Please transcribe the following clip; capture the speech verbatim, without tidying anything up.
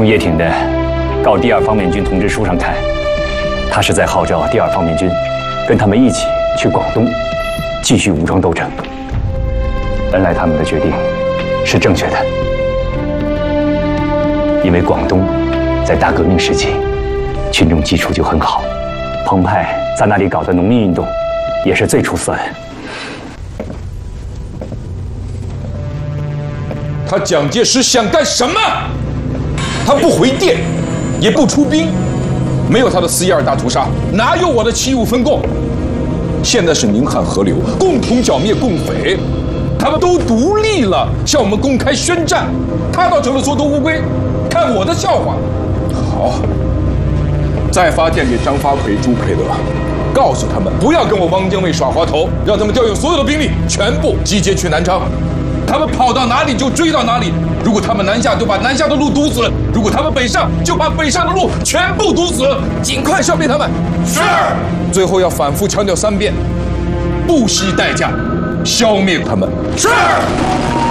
从叶挺的告第二方面军通知书上看，他是在号召第二方面军跟他们一起去广东继续武装斗争。本来他们的决定是正确的，因为广东在大革命时期群众基础就很好，彭派在那里搞的农民运动也是最出色的。 他蒋介石想干什么？他不回电，也不出兵，没有他的四一二大屠杀，哪有我的七五分共？现在是宁汉合流，共同剿灭共匪，他们都独立了，向我们公开宣战，他倒成了缩头乌龟，看我的笑话。好，再发电给张发奎、朱培德，告诉他们不要跟我汪精卫耍滑头，让他们调用所有的兵力，全部集结去南昌。他们跑到哪里就追到哪里，如果他们南下，就把南下的路堵死；如果他们北上，就把北上的路全部堵死，尽快消灭他们。是。最后要反复强调三遍，不惜代价消灭他们。是。